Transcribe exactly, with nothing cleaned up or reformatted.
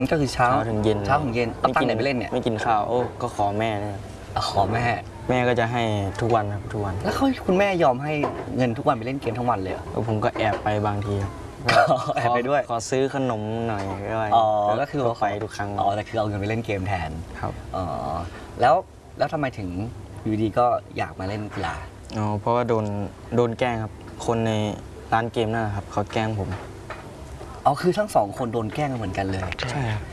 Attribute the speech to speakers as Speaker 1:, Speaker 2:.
Speaker 1: ก็คือเช้า
Speaker 2: ถึงเย็น
Speaker 1: เช้าถึงเย็นเอาตังค์ไหนไปเล่นเนี่ย
Speaker 2: ไม่กินข้าวโอ้ก็ขอแม่เนี่ย
Speaker 1: ขอแม่
Speaker 2: แม่ก็จะให้ทุกวันครับทุกวัน
Speaker 1: แล้วเขาคุณแม่ยอมให้เงินทุกวันไปเล่นเกมทั้งวันเลย
Speaker 2: ผมก็แอบไปบางที
Speaker 1: แอบไปด้วย
Speaker 2: ขอซื้อขนมหน่อยก็
Speaker 1: อ๋อก็คือ
Speaker 2: ไปทุกครั้ง
Speaker 1: อ๋อแต่คือเอาเงินไปเล่นเกมแทน
Speaker 2: ครับ
Speaker 1: อ๋อแล้วแล้วทำไมถึงอยู่ดีก็อยากมาเล่นกีฬา
Speaker 2: อ๋อเพราะว่าโดนโดนแกล้งครับคนในร้านเกมนั่นแหละครับเขาแกล้งผม
Speaker 1: อ๋อคือทั้งสองคนโดนแกล้งเหมือนกันเลย
Speaker 2: ใช่ครับ